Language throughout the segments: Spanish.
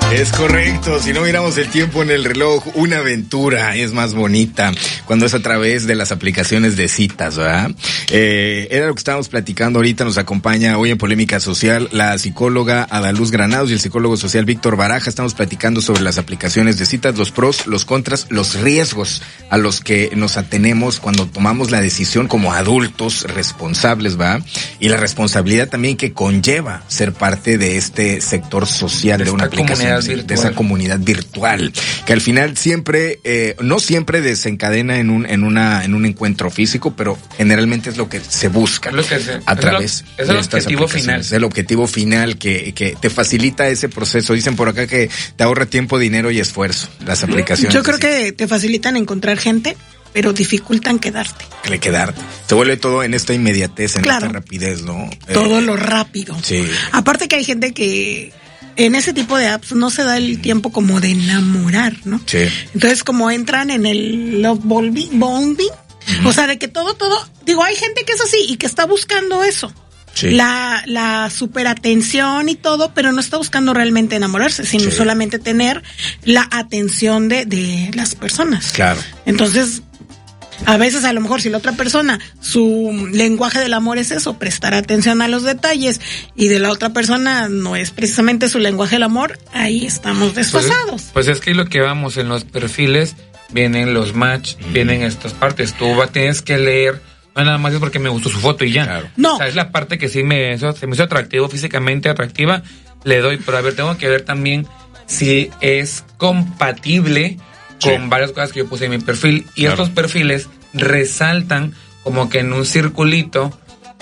Es correcto, si no miramos el tiempo en el reloj, una aventura es más bonita cuando es a través de las aplicaciones de citas, ¿verdad? Era lo que estábamos platicando ahorita, nos acompaña hoy en Polémica Social la psicóloga Adaluz Granados y el psicólogo social Víctor Baraja. Estamos platicando sobre las aplicaciones de citas, los pros, los contras, los riesgos a los que nos atenemos cuando tomamos la decisión como adultos responsables, ¿verdad? Y la responsabilidad también que conlleva ser parte de este sector social de una aplicación, de esa comunidad virtual, que al final siempre, no siempre desencadena en un encuentro físico, pero generalmente es lo que se busca a través de estas aplicaciones. Es el objetivo final que te facilita ese proceso. Dicen por acá que te ahorra tiempo, dinero y esfuerzo las aplicaciones. Yo creo que te facilitan encontrar gente, pero dificultan quedarte. Se vuelve todo en esta inmediatez, en esta rapidez, ¿no? Todo lo rápido. Sí. Aparte que hay gente que en ese tipo de apps no se da el tiempo como de enamorar, ¿no? Sí. Entonces como entran en el love bombing, o sea, de que todo, digo, hay gente que es así y que está buscando eso. Sí. La superatención y todo, pero no está buscando realmente enamorarse, sino solamente tener la atención de las personas. Claro. Entonces, a veces a lo mejor si la otra persona, su lenguaje del amor es eso, prestar atención a los detalles, y de la otra persona no es precisamente su lenguaje del amor, ahí estamos desfasados. Pues es que lo que vamos en los perfiles, vienen los match, vienen estas partes, tú tienes que leer, no nada más es porque me gustó su foto y ya. Claro. No. O sea, es la parte que sí se me hizo atractivo, físicamente atractiva, le doy, pero a ver, tengo que ver también si es compatible con varias cosas que yo puse en mi perfil, y estos perfiles resaltan como que en un circulito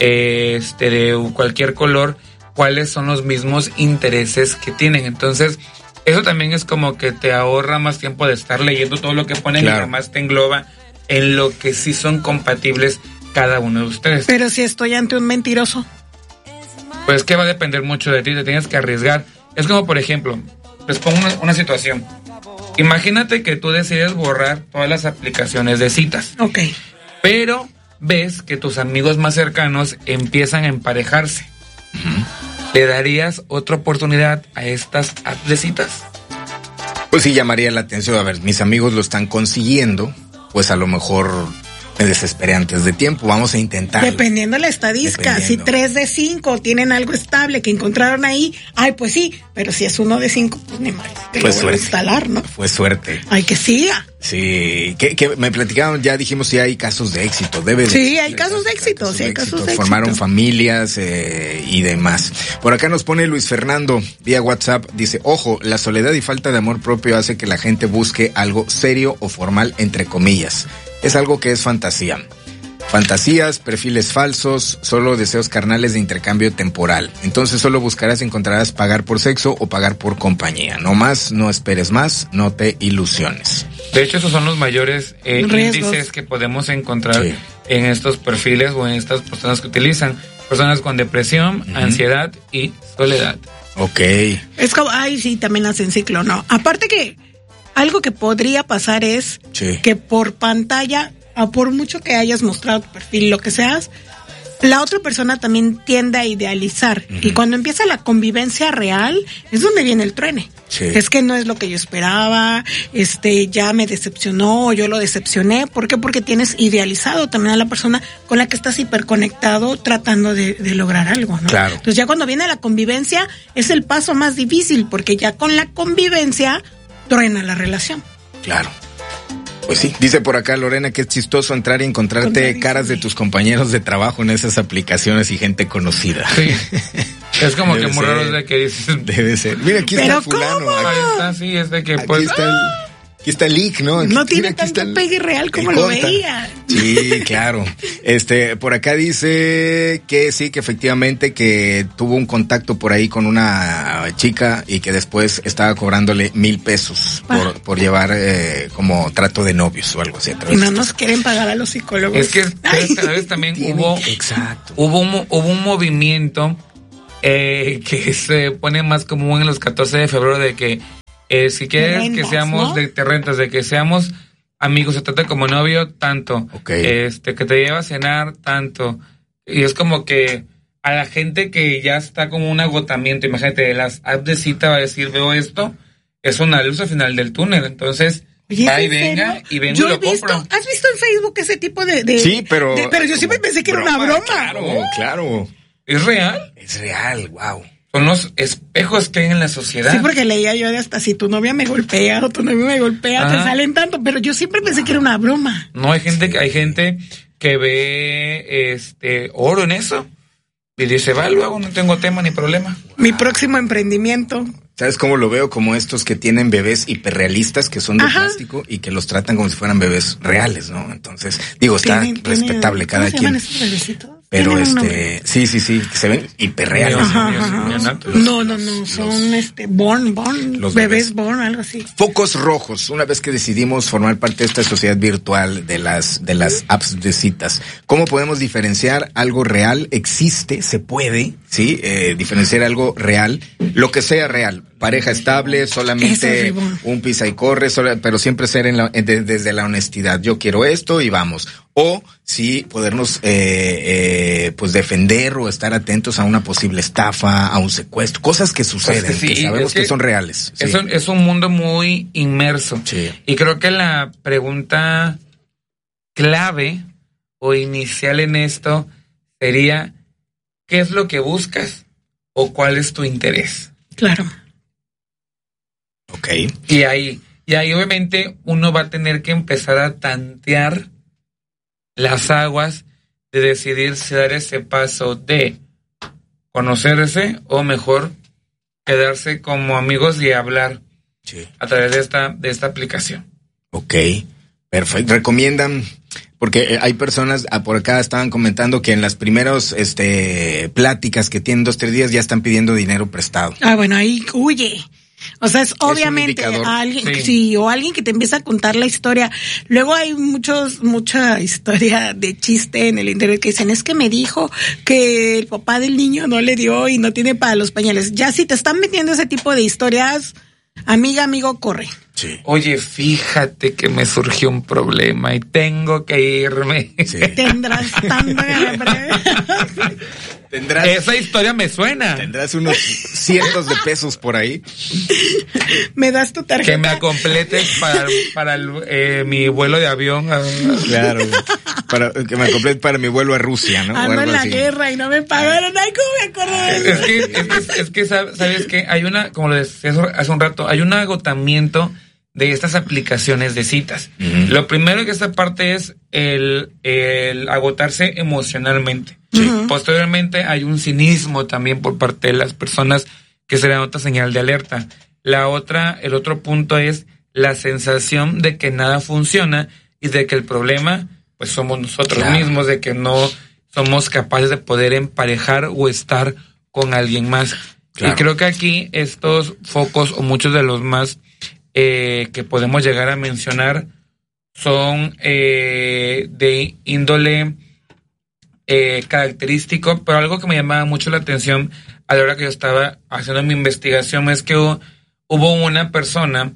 de cualquier color cuáles son los mismos intereses que tienen. Entonces eso también es como que te ahorra más tiempo de estar leyendo todo lo que ponen, y además te engloba en lo que sí son compatibles cada uno de ustedes. Pero si estoy ante un mentiroso, pues que va a depender mucho de ti, te tienes que arriesgar. Es como, por ejemplo, les pongo una situación. Imagínate que tú decides borrar todas las aplicaciones de citas. Ok. Pero ves que tus amigos más cercanos empiezan a emparejarse. ¿Le darías otra oportunidad a estas apps de citas? Pues sí, llamaría la atención. A ver, mis amigos lo están consiguiendo, pues a lo mejor me desesperé antes de tiempo. Vamos a intentar. Dependiendo de la estadística. Si 3 de 5 tienen algo estable que encontraron ahí, ay, pues sí. Pero si es 1 de 5, pues ni mal. Fue suerte. Instalar, ¿no? Fue suerte. Ay, que siga. Sí, que me platicaron, ya dijimos si hay casos de éxito. Hay casos de éxito. Formaron familias y demás. Por acá nos pone Luis Fernando vía WhatsApp, dice, ojo, la soledad y falta de amor propio hace que la gente busque algo serio o formal, entre comillas. Es algo que es fantasía. Fantasías, perfiles falsos, solo deseos carnales de intercambio temporal. Entonces solo buscarás y encontrarás pagar por sexo o pagar por compañía. No más, no esperes más, no te ilusiones. De hecho, esos son los mayores índices que podemos encontrar en estos perfiles o en estas personas que utilizan. Personas con depresión, ansiedad y soledad. Ok. Es como, sí, también hacen ciclo, ¿no? Aparte que algo que podría pasar es que por pantalla, o por mucho que hayas mostrado tu perfil, lo que seas, la otra persona también tiende a idealizar. Y cuando empieza la convivencia real, es donde viene el truene. Es que no es lo que yo esperaba, ya me decepcionó, o yo lo decepcioné. ¿Por qué? Porque tienes idealizado también a la persona con la que estás hiperconectado tratando de lograr algo, ¿no? Claro. Entonces ya cuando viene la convivencia, es el paso más difícil, porque ya con la convivencia truena la relación. Claro. Pues sí, dice por acá Lorena que es chistoso entrar y encontrarte caras de tus compañeros de trabajo en esas aplicaciones y gente conocida. Sí. Es como que muy raro de que dices. Debe ser. Mira, aquí está fulano. ¿Cómo? Ahí está, sí, es de que aquí está el leak, ¿no? No tiene tanto pegue real como lo veía. Sí, claro. Por acá dice que sí, que efectivamente que tuvo un contacto por ahí con una chica y que después estaba cobrándole $1,000 por llevar como trato de novios o algo así. No nos quieren pagar a los psicólogos. Es que esta vez también hubo un movimiento que se pone más común en los 14 de febrero de que si quieres que seamos, ¿no? Te rentas, de que seamos amigos, se trata como novio, tanto. Que te lleva a cenar, tanto. Y es como que a la gente que ya está como un agotamiento, imagínate, de las apps de cita va a decir, veo esto, es una luz al final del túnel. Entonces, va y venga y vengo y lo compro. ¿Has visto en Facebook ese tipo de sí, pero yo siempre pensé que era una broma. Claro. ¿Es real? Es real, wow. Son los espejos que hay en la sociedad. Sí, porque leía yo de hasta si tu novia me golpea o tu novio me golpea, te salen tanto, pero yo siempre pensé que era una broma. No, hay gente que ve oro en eso y dice, va, luego no tengo tema ni problema. Mi próximo emprendimiento. ¿Sabes cómo lo veo? Como estos que tienen bebés hiperrealistas que son de plástico y que los tratan como si fueran bebés reales, ¿no? Entonces, digo, está respetable cada quien. ¿Cómo se llaman esos bebecitos? Pero sí, que se ven hiperreales. No, son born, los bebés born, algo así. Focos rojos, una vez que decidimos formar parte de esta sociedad virtual de las apps de citas, ¿cómo podemos diferenciar algo real? Existe, se puede, ¿sí? Diferenciar algo real, lo que sea real. Pareja estable, solamente un pisa y corre, pero siempre ser desde la honestidad. Yo quiero esto y vamos. O sí, podernos pues defender o estar atentos a una posible estafa, a un secuestro, cosas que suceden, pues que sabemos que son reales. Sí. Es un mundo muy inmerso. Sí. Y creo que la pregunta clave o inicial en esto sería, ¿qué es lo que buscas o cuál es tu interés? Claro. Okay. Y ahí obviamente uno va a tener que empezar a tantear las aguas de decidir si dar ese paso de conocerse o mejor quedarse como amigos y hablar a través de esta aplicación. Ok, perfecto. Recomiendan, porque hay personas por acá estaban comentando que en las primeras pláticas que tienen 2-3 días ya están pidiendo dinero prestado. Bueno, ahí huye. O sea, es obviamente alguien, o alguien que te empieza a contar la historia. Luego hay mucha historia de chiste en el internet que dicen, es que me dijo que el papá del niño no le dio y no tiene para los pañales. Ya si te están metiendo ese tipo de historias, amigo, corre. Sí. Oye, fíjate que me surgió un problema y tengo que irme. Sí. Tendrás tanto Esa historia me suena. Tendrás unos cientos de pesos por ahí. ¿Me das tu tarjeta? Que me completes para mi vuelo de avión. Claro. Que me completes para mi vuelo a Rusia, ¿no? Ando en la guerra y no me pagaron. Ay, ¿cómo me acuerdo de eso? Es que ¿sabes qué? Hay como lo decía hace un rato, hay un agotamiento de estas aplicaciones de citas. Uh-huh. Lo primero que esta parte es el agotarse emocionalmente. Sí. Posteriormente hay un cinismo también por parte de las personas que será otra señal de alerta. El otro punto es la sensación de que nada funciona y de que el problema pues somos nosotros mismos, de que no somos capaces de poder emparejar o estar con alguien más. Claro. Y creo que aquí estos focos o muchos de los más que podemos llegar a mencionar son de índole característico, pero algo que me llamaba mucho la atención a la hora que yo estaba haciendo mi investigación es que hubo una persona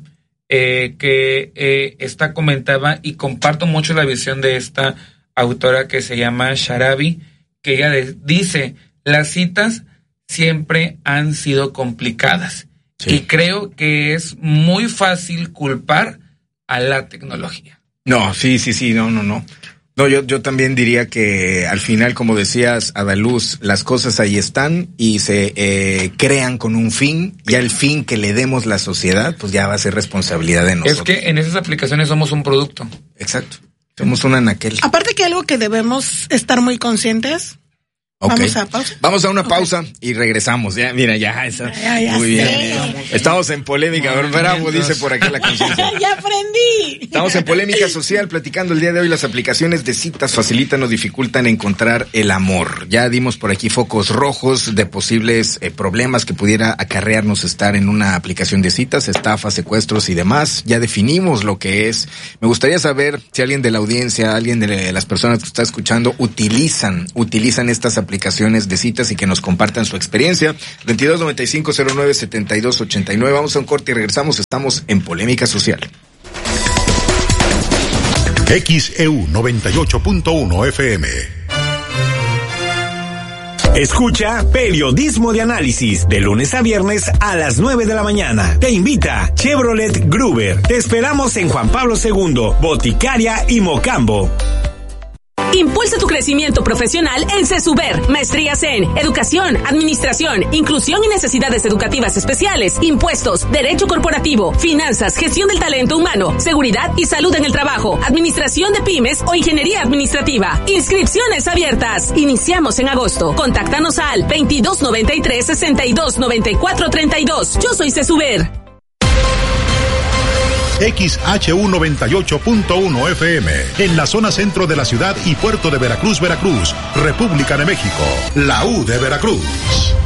que esta comentaba, y comparto mucho la visión de esta autora que se llama Sharabi, que ella dice, las citas siempre han sido complicadas. Sí. Y creo que es muy fácil culpar a la tecnología. No, sí, no. No, yo también diría que al final, como decías, Adaluz, las cosas ahí están y se crean con un fin. Ya el fin que le demos la sociedad, pues ya va a ser responsabilidad de nosotros. Es que en esas aplicaciones somos un producto. Exacto. Somos un anaquel. Aparte que algo que debemos estar muy conscientes. Okay. ¿Vamos a pausa? Vamos a una pausa y regresamos. Ya, mira, ya muy bien. Estamos en polémica. Bravo, dice por aquí la conciencia. ¡Ya aprendí! Estamos en polémica social, platicando el día de hoy. Las aplicaciones de citas facilitan o dificultan encontrar el amor. Ya dimos por aquí focos rojos de posibles problemas que pudiera acarrearnos estar en una aplicación de citas, estafas, secuestros y demás. Ya definimos lo que es. Me gustaría saber si alguien de la audiencia, alguien de las personas que está escuchando utilizan estas aplicaciones de citas y que nos compartan su experiencia. 2295-09-7289. Vamos a un corte y regresamos. Estamos en Polémica Social. XEU 98.1 FM. Escucha Periodismo de Análisis de lunes a viernes a las 9 de la mañana. Te invita Chevrolet Gruber. Te esperamos en Juan Pablo II, Boticaria y Mocambo. Impulsa tu crecimiento profesional en CESUBER. Maestrías en Educación, Administración, Inclusión y Necesidades Educativas Especiales, Impuestos, Derecho Corporativo, Finanzas, Gestión del Talento Humano, Seguridad y Salud en el Trabajo, Administración de Pymes o Ingeniería Administrativa. Inscripciones abiertas. Iniciamos en agosto. Contáctanos al 2293-629432. Yo soy CESUBER. XHU 98.1 FM, en la zona centro de la ciudad y puerto de Veracruz, Veracruz, República de México, la U de Veracruz.